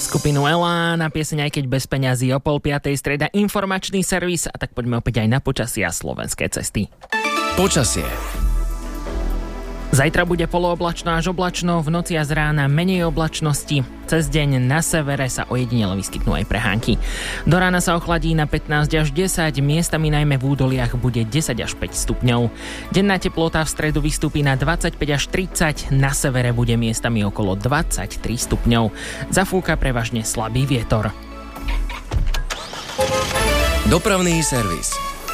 Skupinu Elán a pieseň Aj keď bez peňazí o 4:30 strieda informačný servis a tak poďme opäť aj na počasie a slovenské cesty. Počasie. Zajtra bude polooblačno až oblačno, v noci a z rána menej oblačnosti. Cez deň na severe sa ojedinele vyskytnú aj prehánky. Do rána sa ochladí na 15 až 10, miestami najmä v údoliach bude 10 až 5 stupňov. Denná teplota v stredu vystúpi na 25 až 30, na severe bude miestami okolo 23 stupňov. Zafúka prevažne slabý vietor. Dopravný servis.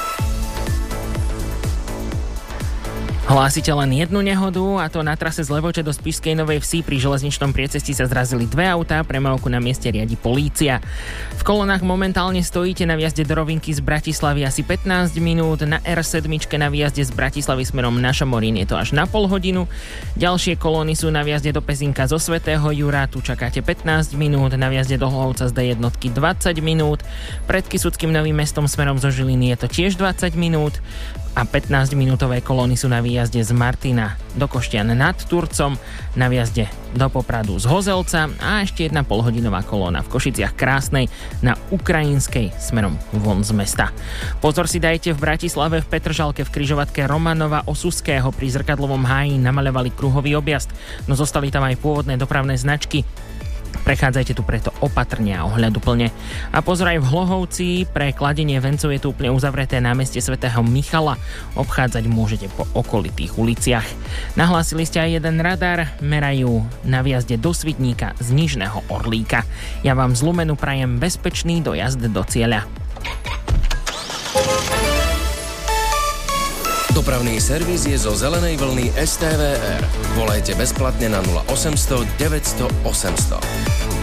Hlásite len jednu nehodu, a to na trase z Levoče do Spišskej Novej Vsi. Pri železničnom priecestí sa zrazili dve autá, premávku na mieste riadi polícia. V kolonách momentálne stojíte na výjazde do Rovinky z Bratislavy asi 15 minút, na R7 na výjazde z Bratislavy smerom na Šamorín je to až na pol hodinu. Ďalšie kolóny sú na výjazde do Pezinka zo Svätého Jura, tu čakáte 15 minút, na výjazde do Hlohovca z D1 20 minút, pred Kysuckým Novým Mestom smerom zo Žiliny je to tiež 20 minút. A 15-minútové kolóny sú na výjazde z Martina do Koštian nad Turcom, na výjazde do Popradu z Hozelca a ešte jedna polhodinová kolóna v Košiciach Krásnej na Ukrajinskej smerom von z mesta. Pozor si dajte, v Bratislave v Petržalke v križovatke Romanova Osuského pri Zrkadlovom háji namaľovali kruhový objazd, no zostali tam aj pôvodné dopravné značky. Prechádzajte tu preto opatrne a ohľaduplne. A pozor, aj v Hlohovci pre kladenie vencov je tu úplne uzavreté námestie svätého Michala. Obchádzať môžete po okolitých uliciach. Nahlásili ste aj jeden radar, merajú na výjazde do Svitníka z Nižného Orlíka. Ja vám z Lumenu prajem bezpečný dojazd do cieľa. Dopravný servis je zo zelenej vlny STVR. Volajte bezplatne na 0800 900 800.